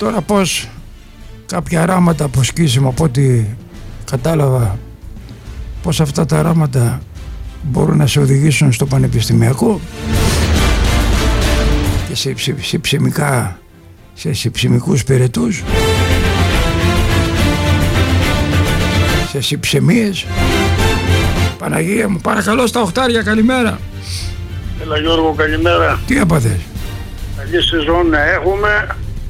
Τώρα πως κάποια ράματα από σκίσιμο, από ό,τι κατάλαβα, πως αυτά τα ράματα μπορούν να σε οδηγήσουν στο πανεπιστημιακό και σε ψημικούς πυρετούς, σε συψεμίες. Παναγία μου, παρακαλώ στα οχτάρια, καλημέρα. Έλα Γιώργο, καλημέρα. Τι έπαθες? Καλή σεζόν να έχουμε,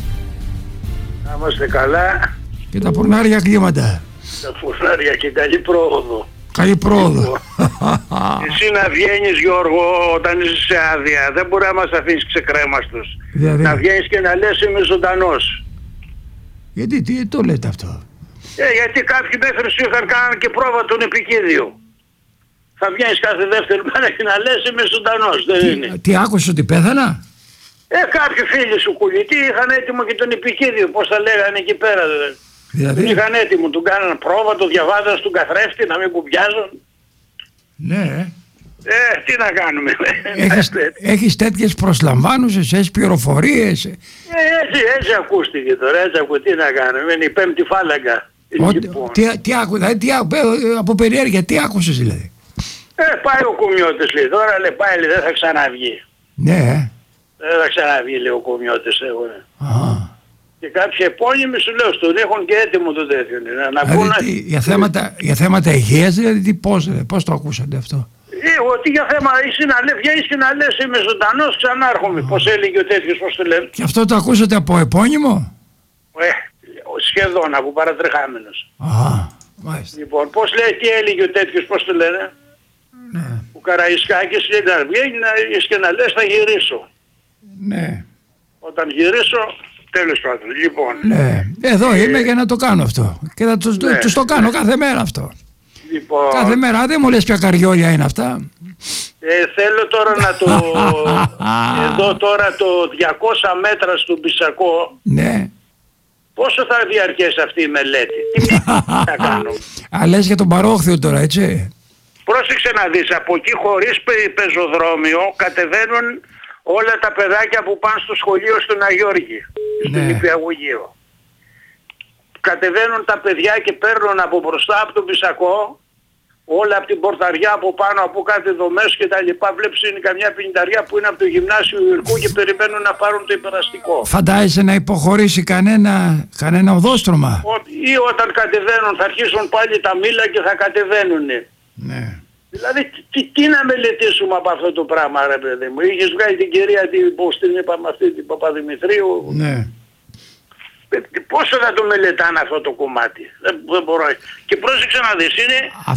να είμαστε καλά. Και τα πουρνάρια κλίματα. Τα πουρνάρια και καλή πρόοδο. Καλή πρόοδο. Εσύ να βγαίνεις Γιώργο όταν είσαι σε άδεια, δεν μπορεί να μας αφήσεις ξεκρέμαστος. Δηλαδή... Να βγαίνεις και να λες είμαι ζωντανός. Γιατί, τι το λέτε αυτό? Γιατί κάποιοι μέχρι σου είχαν κάνει και πρόβα τον επικίδιο. Θα βγαίνεις κάθε δεύτερη μέρα και να λες είμαι ζωντανός, δεν είναι. Τι άκουσες ότι πέθανα? Κάποιοι φίλοι σου κουλητοί είχαν έτοιμο και τον επικίδιο, πώς θα λέγανε εκεί πέρα. Δηλαδή... Τον είχαν έτοιμο, του κάνανε πρόβα, το διαβάζαν στον καθρέφτη να μην κουμπιάζουν. Ναι. Τι να κάνουμε. Έχεις τέτοιες προσλαμβάνουσες, έχεις πληροφορίες. Έτσι ακούστηκε τώρα, τι να κάνουμε, είναι η πέμπτη φάλαγγα. Λοιπόν. Από περιέργεια, τι άκουσες δηλαδή? Πάει ο Κουμιώτης λέει, τώρα λέει πάει, λέει, δεν θα ξαναβγεί. Ναι. Δεν θα ξαναβγεί λέει ο Κουμιώτης. Και κάποιοι επώνυμοι σου λέω στον έχουν και έτοιμο το τέτοιο. Δηλαδή, για θέματα υγείας δηλαδή, πώς το ακούσατε αυτό? Ότι για θέμα εσύ να λέει, βγαίνεις και να λες είμαι ζωντανός, ξανάρχομαι. Πώς έλεγε ο τέτοιος, πώς το λένε. Και αυτό το ακούσατε από επώνυμο? Σχεδόν από παρατρεχάμενος. Μάλιστα. Λοιπόν, πώς λέει, τι έλεγε ο τέτοιος, πώς το λένε. Ναι. Ο Καραϊσκάκης λέει να βγαίνει και να λες θα γυρίσω. Ναι. Όταν γυρίσω, τέλος πάντων. Λοιπόν. Ναι. Εδώ είμαι για να το κάνω αυτό. Και θα τους το κάνω κάθε μέρα αυτό. Λοιπόν, κάθε μέρα, δεν μου λες ποια καριόλια είναι αυτά. Θέλω τώρα να το... εδώ τώρα το 200 μέτρα στον Πισακό. Ναι. Πόσο θα διαρκέσει αυτή η μελέτη? Τι θα κάνω? Λες για τον παρόχθιο τώρα, έτσι. Πρόσεξε να δεις, από εκεί χωρίς πεζοδρόμιο κατεβαίνουν όλα τα παιδάκια που πάνε στο σχολείο στον Αγιώργη, στον Νηπιαγωγείο. Κατεβαίνουν τα παιδιά και παίρνουν από μπροστά από τον Πισακό, όλα από την πορταριά από πάνω, από κάτι δομές και τα λοιπά. Βλέπεις είναι καμιά πινηταριά που είναι από το γυμνάσιο Ιρκού και περιμένουν να πάρουν το υπεραστικό. Φαντάζεσαι να υποχωρήσει κανένα οδόστρωμα? Ή όταν κατεβαίνουν θα αρχίσουν πάλι τα μήλα και θα κατεβαίνουν. Ναι. Δηλαδή τι να μελετήσουμε από αυτό το πράγμα ρε παιδί μου. Είχες βγάλει την κυρία πώς την είπαμε αυτή την Παπαδημητρίου. Ναι. Πόσο θα το μελετάνε αυτό το κομμάτι? Δεν μπορώ. Και πρόσεξε να δεις, είναι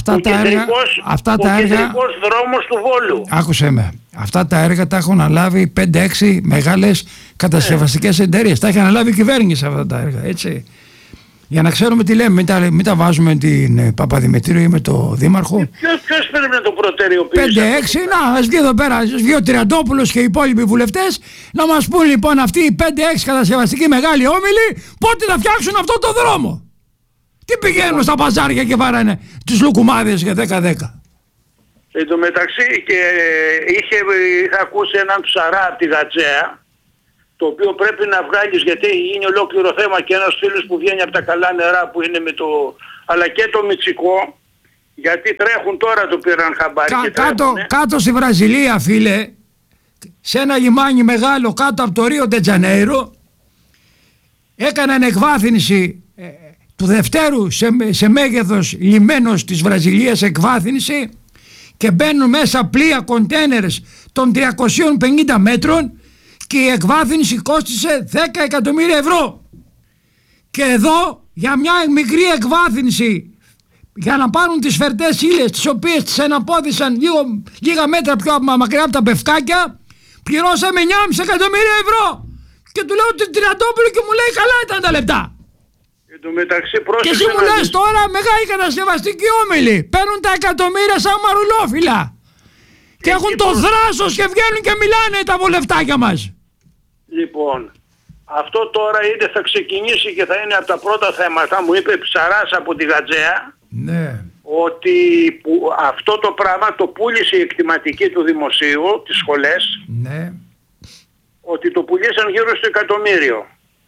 ο κεντρικός δρόμος του Βόλου. Άκουσέ με. Αυτά τα έργα τα έχουν αναλάβει 5-6 μεγάλες κατασκευαστικές εταιρείες. Τα έχει αναλάβει η κυβέρνηση αυτά τα έργα, έτσι. Για να ξέρουμε τι λέμε, μην τα βάζουμε την Παπαδημητρίου ή με το Δήμαρχο. Ποιος πρέπει να το προτεραιοποιήσει? 5-6, ας βγει εδώ πέρα, ας βγει ο Τριαντόπουλος και οι υπόλοιποι βουλευτές να μας πούν λοιπόν αυτοί οι 5-6 κατασκευαστικοί μεγάλοι όμιλοι πότε θα φτιάξουν αυτό το δρόμο. Τι πηγαίνουν στα παζάρια και βάρανε τις λουκουμάδες για 10-10. Εν τω μεταξύ και είχα ακούσει έναν ψαρά από τη Γατζέα, το οποίο πρέπει να βγάλεις γιατί είναι ολόκληρο θέμα και ένας φίλος που βγαίνει από τα καλά νερά που είναι με το... αλλά και το Μητσικό, γιατί τρέχουν τώρα το πήραν χαμπάρι κάτω στη Βραζιλία φίλε, σε ένα λιμάνι μεγάλο κάτω από το Ρίο Ντε Τζανέιρο, έκαναν εκβάθυνση του δευτέρου σε μέγεθος λιμένος της Βραζιλίας, εκβάθυνση, και μπαίνουν μέσα πλοία κοντένερς των 350 μέτρων και η εκβάθυνση κόστισε 10 εκατομμύρια ευρώ. Και εδώ για μια μικρή εκβάθυνση για να πάρουν τις φερτές ύλες τις οποίες τις αναπόδισαν λίγα μέτρα πιο μακριά από τα πευκάκια, πληρώσαμε 9,5 εκατομμύρια ευρώ. Και του λέω την Τριαντόπουλο και μου λέει καλά ήταν τα λεπτά. Και εσύ μου λες τώρα μεγάλη κατασκευαστική όμιλη παίρνουν τα εκατομμύρια σαν μαρουλόφυλλα και έχουν το δράσος και βγαίνουν και μιλάνε τα βολευτάκια μας. Λοιπόν, αυτό τώρα θα ξεκινήσει και θα είναι από τα πρώτα θέματα. Μου είπε ψαράς από τη Γατζέα, ναι, ότι αυτό το πράγμα το πούλησε η εκτιματική του δημοσίου, τις σχολές, ναι, ότι το πουλήσαν γύρω στο εκατομμύριο.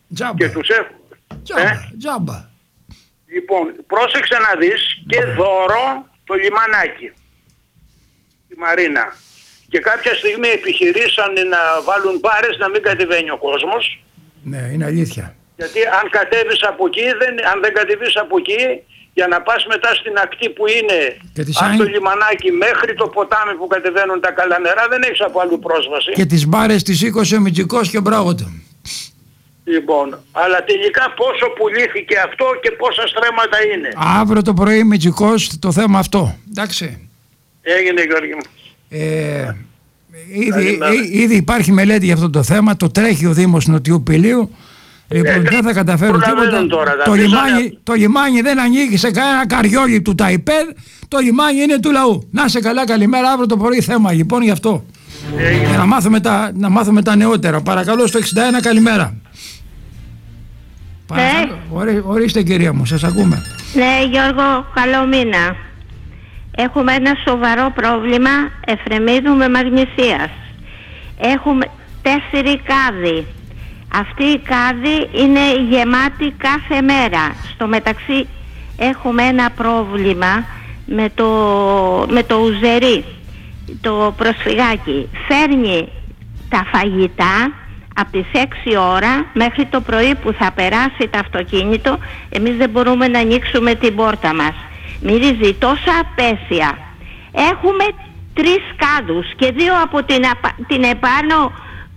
Τζάμπα. Και τους έχουν. Τζάμπα. Λοιπόν, πρόσεξε να δεις και δώρο το λιμανάκι, τη Μαρίνα. Και κάποια στιγμή επιχειρήσαν να βάλουν μπάρες να μην κατεβαίνει ο κόσμος. Ναι, είναι αλήθεια. Γιατί αν κατέβεις από εκεί, αν δεν κατεβείς από εκεί, για να πας μετά στην ακτή που είναι από το λιμανάκι μέχρι το ποτάμι που κατεβαίνουν τα καλά νερά, δεν έχεις από αλλού πρόσβαση. Και τις μπάρες τις σήκωσε ο Μητσικός και μπράβο του. Λοιπόν, αλλά τελικά πόσο πουλήθηκε αυτό και πόσα στρέμματα είναι. Αύριο το πρωί Μητσικός το θέμα αυτό. Εντάξει. Έγινε, Γιώργη μου. Ήδη υπάρχει μελέτη για αυτό το θέμα. Το τρέχει ο Δήμος Νοτιού Πηλίου. Λοιπόν, δεν θα καταφέρουν τίποτα. Το λιμάνι δεν ανήκει σε κανένα καριόλι του ΤΑΙΠΕΔ. Το λιμάνι είναι του λαού. Να σε καλά, καλημέρα. Αύριο το πρωί θέμα λοιπόν γι' αυτό. Για να μάθουμε τα νεότερα. Παρακαλώ στο 61, καλημέρα. Ναι. Ορίστε κυρία μου, σας ακούμε. Ναι, Γιώργο, καλό μήνα. Έχουμε ένα σοβαρό πρόβλημα Εφρεμίδου με μαγνησίας. Έχουμε 4 κάδοι. Αυτή η κάδη είναι γεμάτη κάθε μέρα. Στο μεταξύ έχουμε ένα πρόβλημα με το ουζερί, το προσφυγάκι. Φέρνει τα φαγητά από τις 6 ώρα μέχρι το πρωί που θα περάσει το αυτοκίνητο. Εμείς δεν μπορούμε να ανοίξουμε την πόρτα μας. Μυρίζει τόσα απέσια. Έχουμε 3 κάδους και 2 από την επάνω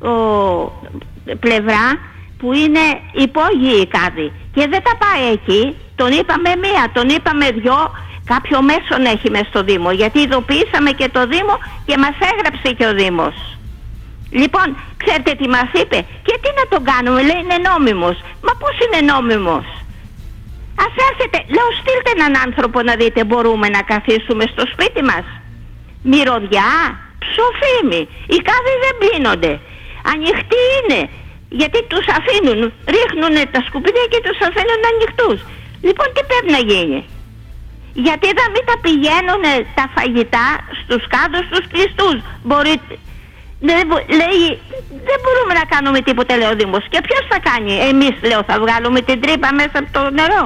πλευρά που είναι υπόγειοι κάδοι. Και δεν τα πάει εκεί. Τον είπαμε 1, τον είπαμε 2. Κάποιο μέσον έχει μες στο Δήμο. Γιατί ειδοποιήσαμε και το Δήμο και μας έγραψε και ο Δήμος. Λοιπόν, ξέρετε τι μας είπε? Και τι να τον κάνουμε, λέει είναι νόμιμος. Μα πώς είναι νόμιμος? Ας έρθετε, λέω στείλτε έναν άνθρωπο να δείτε, μπορούμε να καθίσουμε στο σπίτι μας? Μυρωδιά, ψοφίμι, οι κάδοι δεν πλύνονται. Ανοιχτοί είναι, γιατί τους αφήνουν, ρίχνουν τα σκουπίδια και τους αφήνουν ανοιχτούς. Λοιπόν, τι πρέπει να γίνει? Γιατί να μην τα πηγαίνουν τα φαγητά στους κάδους τους κλειστούς? Μπορείτε... Λέει, δεν μπορούμε να κάνουμε τίποτα, λέει ο Δήμος. Και ποιος θα κάνει? Εμείς, λέω, θα βγάλουμε την τρύπα μέσα από το νερό.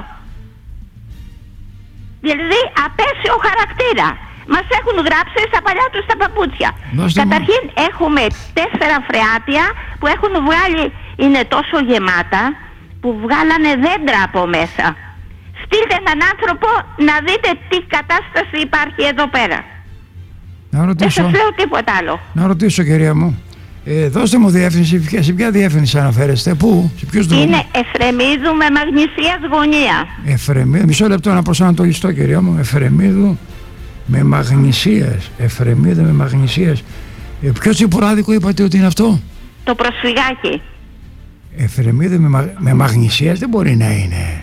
Δηλαδή απέσιο χαρακτήρα. Μας έχουν γράψει στα παλιά τους τα παπούτσια. Καταρχήν έχουμε 4 φρεάτια που έχουν βγάλει, είναι τόσο γεμάτα που βγάλανε δέντρα από μέσα. Στείλτε έναν άνθρωπο να δείτε τι κατάσταση υπάρχει εδώ πέρα. Δεν σας λέω τίποτα άλλο. Να ρωτήσω, κυρία μου, δώστε μου διεύθυνση. Σε ποια διεύθυνση αναφέρεστε? Πού? Σε ποιους δρόμους? Είναι Εφρεμίδου με Μαγνησίας γωνία. Εφρεμίδου, μισό λεπτό να προσανατολιστώ, κυρία μου. Εφρεμίδου με Μαγνησίας. Εφρεμίδου με Μαγνησίας. Ποιο τσιπουράδικο είπατε ότι είναι αυτό? Το προσφυγάκι. Εφρεμίδου με Μαγνησίας δεν μπορεί να είναι.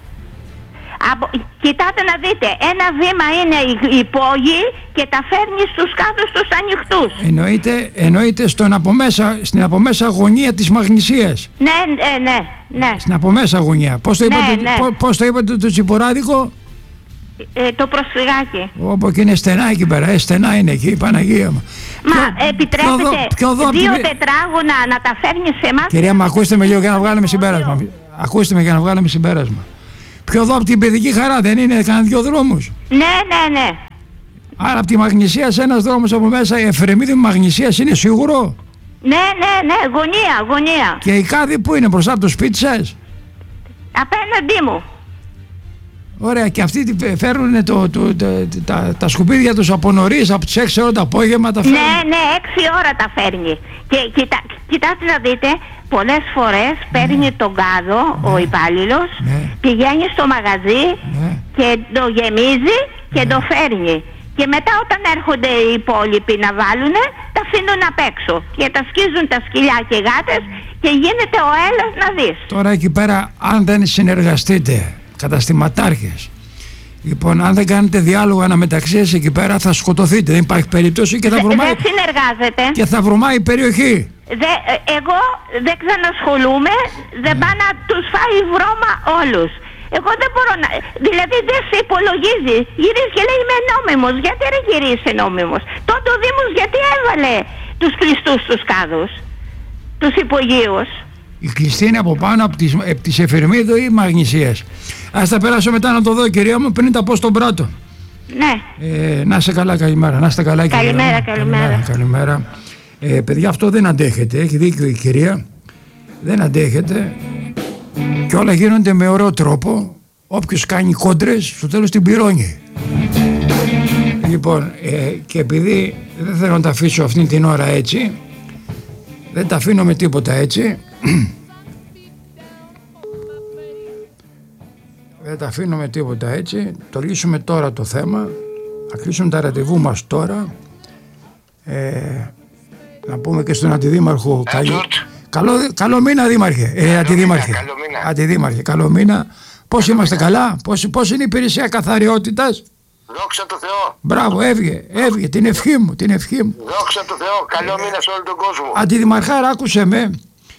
Κοιτάτε να δείτε, ένα βήμα είναι οι υπόγειοι και τα φέρνει στους κάδους τους ανοιχτούς. Εννοείται στην απομέσα γωνία της Μαγνησίας. Ναι. Στην απομέσα γωνία. Πώς το είπατε το τσιπουράδικο? Το προσφυγάκι. Όπου και είναι στενά εκεί πέρα. Στενά είναι εκεί η Παναγία μου. Μα επιτρέπετε 2 τετράγωνα να τα φέρνει σε εμάς? Κυρία μου, ακούστε με λίγο για να βγάλουμε συμπέρασμα. Ακούστε με για να βγάλουμε συμπέρασμα. Πιο εδώ από την Παιδική Χαρά δεν είναι κανένα 2 δρόμους? Ναι. Άρα από τη Μαγνησίας ένας δρόμος από μέσα, η Εφρεμίδου Μαγνησίας είναι σίγουρο? Ναι, γωνία. Και η κάδη που είναι, μπροστά από το σπίτι σας? Απέναντί μου. Ωραία, και αυτοί φέρνουν τα σκουπίδια τους από νωρίς, από τις 6 ώρα το απόγευμα τα φέρνουν? Ναι, 6 ώρα τα φέρνει. Και κοιτάτε να δείτε, πολλές φορές παίρνει τον κάδο ο υπάλληλος, πηγαίνει στο μαγαζί και το γεμίζει και το φέρνει. Και μετά όταν έρχονται οι υπόλοιποι να βάλουνε, τα αφήνουν απ' έξω και τα σκίζουν τα σκυλιά και γάτες και γίνεται ο έλας να δεις. Τώρα εκεί πέρα, αν δεν συνεργαστείτε, καταστηματάρχες, λοιπόν, αν δεν κάνετε διάλογο αναμεταξύ σας εκεί πέρα, θα σκοτωθείτε. Δεν υπάρχει περίπτωση και θα βρωμάει. Δεν συνεργάζεται. Και θα βρωμάει η περιοχή. Εγώ δεν ξανασχολούμαι, δεν πάει να τους φάει βρώμα όλους. Εγώ δεν μπορώ να... Δηλαδή δεν σε υπολογίζει. Γυρίζει και λέει είμαι νόμιμος. Γιατί ρε γυρίσει νόμιμος? Τότε ο Δήμος γιατί έβαλε τους κλειστούς τους κάδους, τους υπογείους? Η κλειστή είναι από πάνω από τις Εφερμίδου ή Μαγνησίας. Ας τα περάσω μετά να το δω, κυρία μου, πριν τα πω στον Πράτο. Ναι. Να είστε καλά, καλημέρα. Να είστε καλά, καλημέρα. Παιδιά, αυτό δεν αντέχεται. Έχει δίκιο η κυρία. Δεν αντέχεται. Και όλα γίνονται με ωραίο τρόπο. Όποιος κάνει κόντρες, στο τέλος την πληρώνει. Λοιπόν, και επειδή δεν θέλω να τα αφήσω αυτήν την ώρα έτσι, δεν τα αφήνω με τίποτα έτσι. Δεν τα αφήνω με τίποτα έτσι. Το λύσουμε τώρα το θέμα. Θα κλείσουμε τα ραντεβού μας τώρα. Να πούμε και στον Αντιδήμαρχο καλό μήνα, Δήμαρχε. Αντιδήμαρχε, καλό μήνα. Πώς είμαστε, καλά? Πώς είναι η υπηρεσία καθαριότητας? Δόξα τω Θεώ. Μπράβο, έβγε, την ευχή μου. Δόξα τω Θεώ, καλό μήνα σε όλο τον κόσμο. Αντιδημαρχάρα, άκουσε με.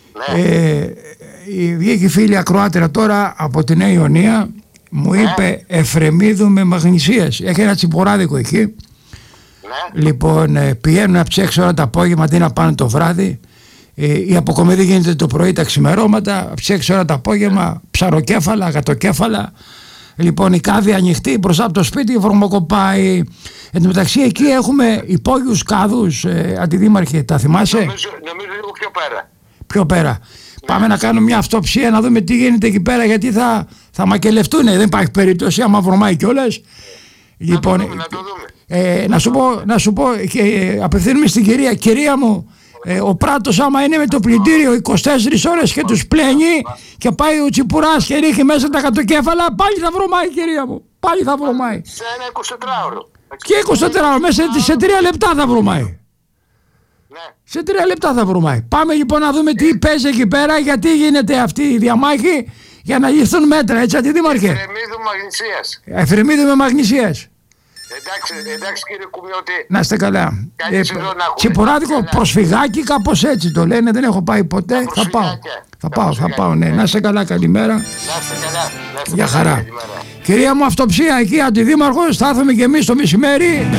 Βγήκε η φίλη ακροάτερα τώρα από τη Νέα Ιωνία, μου είπε Εφρεμίδου με Μαγνησίας. Έχει ένα τσιποράδικο εκεί. Λοιπόν, πηγαίνουν από τις 6 ώρα το απόγευμα αντί να πάνε το βράδυ. Η αποκομιδή γίνεται το πρωί τα ξημερώματα, από τις 6 ώρα το απόγευμα, ψαροκέφαλα, γατοκέφαλα. Λοιπόν, η κάδη ανοιχτή μπροστά από το σπίτι, βρωμοκοπάει. Εν τω μεταξύ, εκεί έχουμε υπόγειους κάδους, Αντιδήμαρχε, τα θυμάσαι? Νομίζω λίγο πιο πέρα. Πιο πέρα. Πάμε να κάνουμε μια αυτοψία να δούμε τι γίνεται εκεί πέρα, γιατί θα μακελευτούνε. Δεν υπάρχει περίπτωση, άμα βρωμάει κιόλας. Λοιπόν, να το δούμε. Να σου πω και απευθύνουμε στην κυρία μου. Ο Πράτος άμα είναι με το πλυντήριο 24 ώρες και τους πλένει και πάει ο Τσιπουράς και ρίχνει μέσα τα κατοκέφαλα, πάλι θα βρωμάει, κυρία μου. Πάλι θα βρωμάει. Σε ένα 24ωρο. Και 24ωρο, μέσα σε 3 λεπτά θα βρωμάει. Ναι. Σε 3 λεπτά θα βρωμάει. Πάμε λοιπόν να δούμε τι παίζει εκεί πέρα, γιατί γίνεται αυτή η διαμάχη, για να ληφθούν μέτρα, έτσι, Αντιδήμαρχε? Εφρεμίδου Μαγνησίας. Εφρεμίδου με Μαγνησίας. Εντάξει κύριε Κουμιώτη. Να είστε καλά. Τσιπουράδικο προσφυγάκι, κάπως έτσι το λένε, δεν έχω πάει ποτέ. Θα πάω, ναι. Να είστε καλά, καλημέρα. Να είστε καλά. Για χαρά. Καλημέρα. Κυρία μου, αυτοψία εκεί, Αντιδήμαρχος, θα έρθουμε και εμείς το μεσημέρι.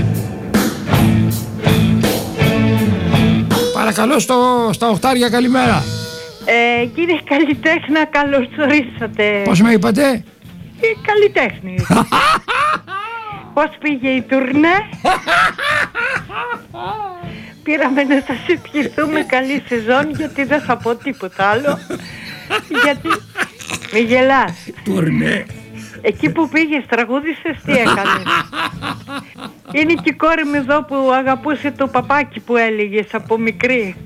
Παρακαλώ στα οχτάρια, καλημέρα. Κύριε καλλιτέχνα, καλώς ορίσατε. Πώς με είπατε? Καλλιτέχνη. Πώς πήγε η τουρνέ? Πήραμε να σας ευχηθούμε καλή σεζόν, γιατί δεν θα πω τίποτα άλλο. Γιατί μη γελάς. Τουρνέ. Εκεί που πήγες τραγούδισες, τι έκανες? Είναι και η κόρη μου εδώ που αγαπούσε το παπάκι που έλεγες από μικρή.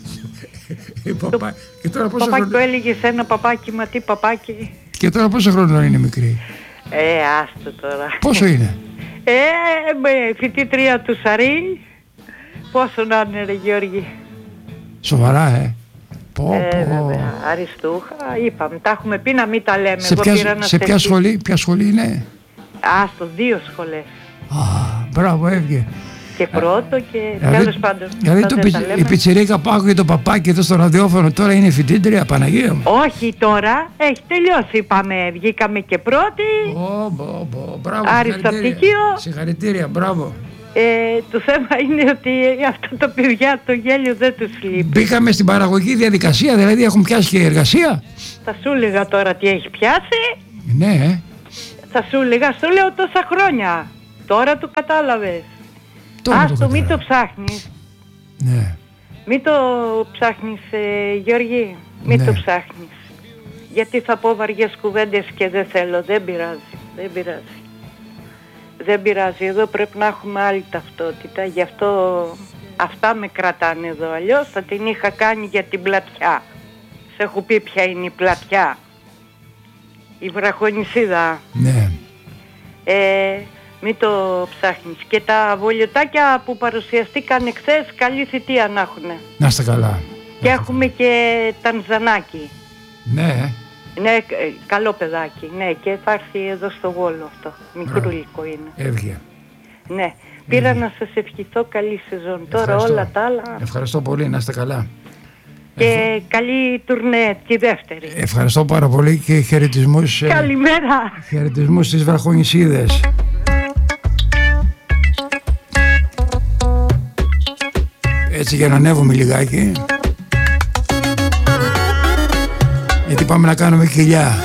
Παπάκι που έλεγες, ένα παπάκι, μα τι παπάκι. Και τώρα πόσο χρόνο είναι μικρή? Άστο τώρα. Πόσο είναι? Φοιτήτρια του Σαρίλ. Πόσο να είναι, ρε Γιώργη? Σοβαρά, Βέβαια, αριστούχα. Είπαμε, τα έχουμε πει να μην τα λέμε. Σε ποια σχολή είναι? Άστο, 2 σχολές. Μπράβο, έβγε. Και πρώτο και τέλος πάντων. Δηλαδή η πιτσιρίκα που άκουγε το παπάκι εδώ στο ραδιόφωνο τώρα είναι φοιτήτρια, Παναγία μου. Όχι τώρα, έχει τελειώσει, είπαμε, βγήκαμε και πρώτη. Μπράβο, άριστο πτυχίο. Συγχαρητήρια, μπράβο. Το θέμα είναι ότι αυτά τα παιδιά το γέλιο δεν τους λείπει. Μπήκαμε στην παραγωγική διαδικασία, δηλαδή έχουν πιάσει και εργασία. Θα σου έλεγα τώρα τι έχει πιάσει. Ναι. Θα σου έλεγα, στο λέω τόσα χρόνια. Τώρα το κατάλαβες. Άστο, μην το ψάχνεις. Ναι. Μην το ψάχνεις, Γιώργη. Μην το ψάχνεις. Γιατί θα πω βαριές κουβέντες και δεν θέλω. Δεν πειράζει. Εδώ πρέπει να έχουμε άλλη ταυτότητα. Γι' αυτό αυτά με κρατάνε εδώ. Αλλιώς θα την είχα κάνει για την πλατιά. Σε έχω πει ποια είναι η πλατιά. Η Βραχονησίδα. Ναι. Μην το ψάχνεις. Και τα βολιωτάκια που παρουσιαστήκαν εχθές, καλή θητεία να έχουνε. Να είστε καλά. Και έχουμε και Τανζανάκι. Ναι. Ναι, καλό παιδάκι. Ναι, και θα έρθει εδώ στο Βόλο αυτό. Μικρούλικο είναι. Έβγε. Ναι. Πήρα να σας ευχηθώ καλή σεζόν. Τώρα όλα τα άλλα. Ευχαριστώ πολύ, να είστε καλά. Και καλή τουρνέ τη δεύτερη. Ευχαριστώ πάρα πολύ και χαιρετισμούς. Καλημέρα. Χαιρετισμούς στις Βραχονησίδες. Έτσι για να ανέβουμε λιγάκι. πάμε να κάνουμε κοιλιά.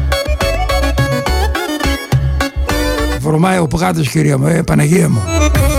Βρωμάει ο πγάτος, κυρία μου, Παναγία μου.